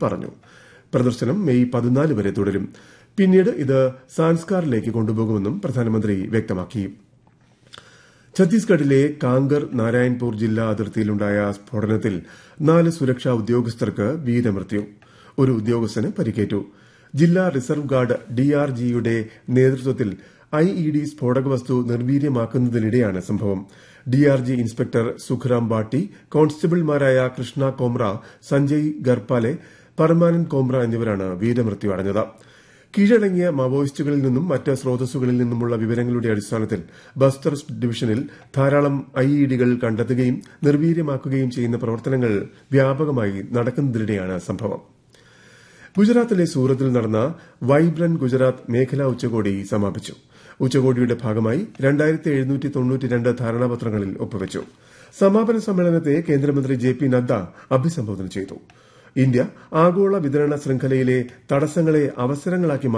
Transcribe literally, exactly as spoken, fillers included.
പറഞ്ഞു. പ്രദർശനം മെയ് പതിനാല് വരെ തുടരും. പിന്നീട് ഇത് സാൻസ്കാറിലേക്ക് കൊണ്ടുപോകുമെന്നും പ്രധാനമന്ത്രി വ്യക്തമാക്കി. ഛത്തീസ്ഗഡിലെ കാങ്കർ നാരായൺപൂർ ജില്ലാ അതിർത്തിയിലുണ്ടായ സ്ഫോടനത്തിൽ നാല് സുരക്ഷാ ഉദ്യോഗസ്ഥർക്ക് വീരമൃത്യു. ഒരു ഉദ്യോഗസ്ഥന് പരിക്കേറ്റു. ജില്ലാ റിസർവ് ഗാർഡ് ഡിആർജിയുടെ നേതൃത്വത്തിൽ ഐഇഡി സ്ഫോടക വസ്തു നിർവീര്യമാക്കുന്നതിനിടെയാണ് സംഭവം. ഡിആർജി ഇൻസ്പെക്ടർ സുഖറാം ബാട്ടി, കോൺസ്റ്റബിൾമാരായ കൃഷ്ണ കോമ്ര, സഞ്ജയ് ഗർപ്പാലെ, പർമാനന്ദ് കോമ്ര എന്നിവരാണ് വീരമൃത്യു അടഞ്ഞത്. കീഴടങ്ങിയ മാവോയിസ്റ്റുകളിൽ നിന്നും മറ്റ് സ്രോതസ്സുകളിൽ നിന്നുമുള്ള വിവരങ്ങളുടെ അടിസ്ഥാനത്തിൽ ബസ്തർ ഡിവിഷനിൽ ധാരാളം ഐഇഡികൾ കണ്ടെത്തുകയും നിർവീര്യമാക്കുകയും ചെയ്യുന്ന പ്രവർത്തനങ്ങൾ വ്യാപകമായി നടക്കുന്നതിനിടെയാണ് സംഭവം. ഗുജറാത്തിലെ സൂറത്തിൽ നടന്ന വൈബ്രന്റ് ഗുജറാത്ത് മേഖലാ ഉച്ചകോടി സമാപിച്ചു. ഉച്ചകോടിയുടെ ഭാഗമായി രണ്ടായിരത്തി എഴുന്നൂറ്റി തൊണ്ണൂറ്റി രണ്ട് ധാരണാപത്രങ്ങളിൽ ഒപ്പുവച്ചു. സമാപന സമ്മേളനത്തെ കേന്ദ്രമന്ത്രി ജെ പി നദ്ദ അഭിസംബോധന ചെയ്തു. ഇന്ത്യ ആഗോള വിതരണ ശൃംഖലയിലെ തടസ്സങ്ങളെ അവസരങ്ങളാക്കി